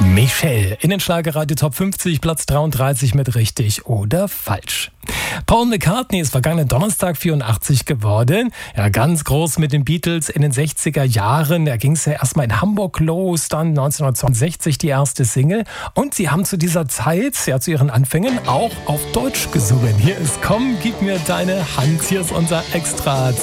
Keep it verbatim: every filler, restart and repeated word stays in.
Michelle in den Schlagerradio Top fünfzig, Platz dreiunddreißig mit richtig oder falsch. Paul McCartney ist vergangenen Donnerstag vierundachtzig geworden. Ja, ganz groß mit den Beatles in den sechziger Jahren. Da ging es ja erstmal in Hamburg los, dann neunzehnhundertzweiundsechzig die erste Single. Und sie haben zu dieser Zeit, ja zu ihren Anfängen, auch auf Deutsch gesungen. Hier ist Komm, gib mir deine Hand. Hier ist unser Extra